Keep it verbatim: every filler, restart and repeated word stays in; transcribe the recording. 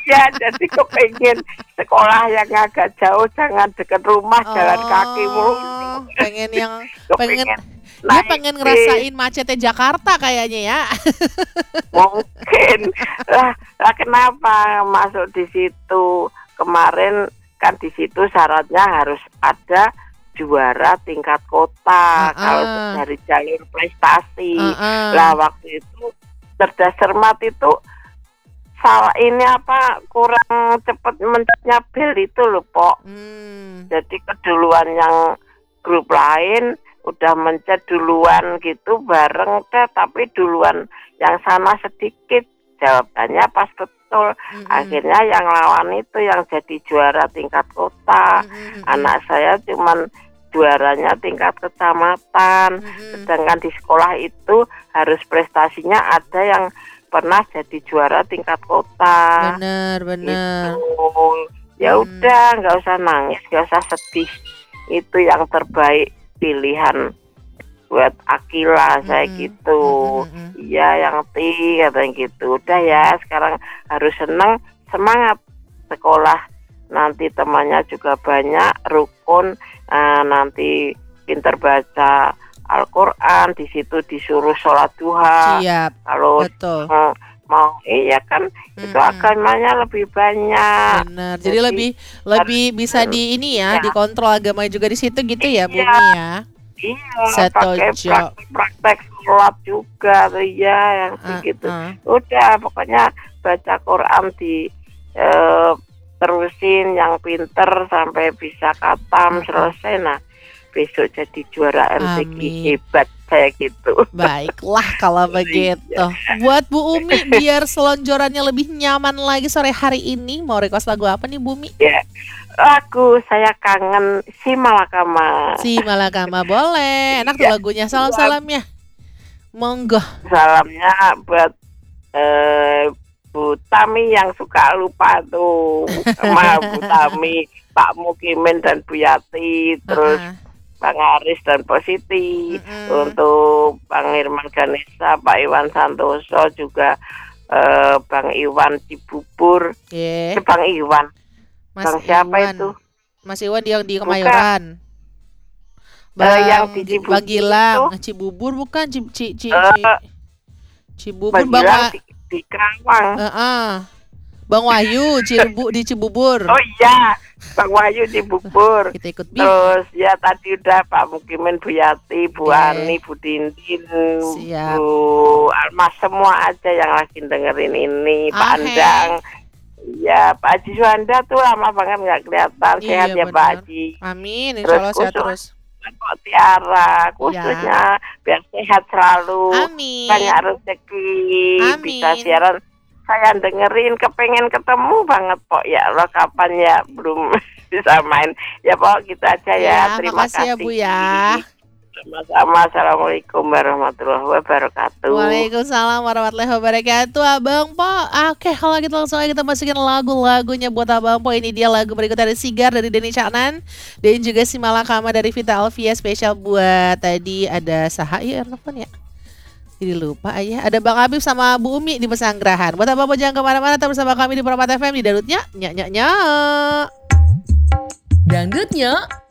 Iya, jadi kepengen sekolah yang agak jauh, jangan dekat rumah, jalan kaki mulu. Oh, pengen yang pengen Kepengen dia naik pengen bis. ngerasain macetnya Jakarta kayaknya ya. Mungkin lah, lah kenapa masuk di situ kemarin kan di situ syaratnya harus ada juara tingkat kota kalau Heeh. dari jalur prestasi. Heeh. Lah waktu itu cerdas cermat itu salah ini apa kurang cepat mencetnya bel itu loh Pok. Hmm. Jadi keduluan yang grup lain udah mencet duluan gitu bareng teh, tapi duluan yang sana sedikit jawabannya pas betul. Mm-mm. Akhirnya yang lawan itu yang jadi juara tingkat kota. Mm-mm. Anak saya cuman juaranya tingkat kecamatan. Mm-mm. Sedangkan di sekolah itu harus prestasinya ada yang pernah jadi juara tingkat kota. Bener bener. Itu ya Hmm. udah nggak usah nangis, nggak usah sedih. Itu yang terbaik pilihan buat Akila. Mm-mm. Saya gitu. Mm-mm. Iya yang ti katanya gitu. Udah ya sekarang harus seneng, semangat sekolah. Nanti temannya juga banyak, rukun, eh, nanti pinter baca Al-Quran, di situ disuruh sholat duha. Siap. Kalau Betul. mau, mau iya kan itu Mm-mm. agamanya lebih banyak. Benar. Jadi lebih lebih bisa di ini ya, ya, dikontrol agama juga di situ gitu ya, Iya. Bumi ya. Iya, pakai Setuju. praktek-praktek sholat juga, tuh ya yang Uh, begitu. uh. Udah, pokoknya baca Quran di eh, terusin yang pinter sampai bisa Uh, khatam uh. selesai. Nah, besok jadi juara M T Q Amin. hebat saya gitu. Baiklah kalau begitu. Buat Bu Umi biar selonjorannya lebih nyaman lagi sore hari ini, mau request lagu apa nih Bumi? Ya, lagu saya kangen si Malakama. Si Malakama boleh. Enak tuh Ya, lagunya. Salam-salamnya. Monggo. salamnya buat eh, Bu Tami yang suka lupa tuh, sama Bu Tami, Pak Mukimin dan Bu Yati, terus Uh-uh. Bang Aris dan Positi, Mm-mm. untuk Bang Irman Ganesha, Pak Iwan Santoso juga, eh, Bang Iwan Cibubur, Yeah. eh, Bang Iwan, Mas Bang siapa Iwan. itu? Mas Iwan yang di Bukan. Kemayoran. Eh, Bang yang di Gi- Cibubur Bang Gilang, itu. Cibubur bukan Ci Ci Ci, Eh, Ci. Cibubur Bang Bang Gilang Wa- di, di Kerawang. Heeh. Bang Wahyu Cibu di Cibubur. Oh iya, Bang Wahyu di Bubur. Kita ikut bi. Terus ya tadi udah Pak Mukimin, Bu Yati, Bu Yeah. Ani, Bu Dindin, Siap. Bu Almas, semua aja yang lagi dengerin ini, Pak Ahe. Andang. Ya, Pak Haji Suhanda tuh lama banget nggak kelihatan. Sehat Iya ya Pak benar. Haji. Amin, insya Terus Allah sehat khusus terus. Kok Tiara, khususnya biar sehat selalu, Amin. banyak rezeki, Amin. bisa siaran. Saya dengerin, kepengen ketemu banget Pok. Ya Allah, kapan ya belum bisa main. Ya Pok, gitu aja ya. Ya, Terima makasih ya kasih. Bu ya. Sama-sama. Assalamualaikum warahmatullahi wabarakatuh. Waalaikumsalam warahmatullahi wabarakatuh, Abang Po. Oke, kalau gitu langsung aja kita masukin lagu-lagunya buat Abang Po. Ini dia lagu berikut dari Sigar dari Denny Caknan dan juga Si Malakama dari Vita Alvia, spesial buat tadi ada Saha ya, telepon ya. Jadi lupa ya. Ada Bang Habib sama Bu Umi di Pesanggerahan. Buat Abang Po jangan kemana-mana, tetap bersama kami di Permata F M di Darutnya. Nyak nyak nyak. Dangdutnya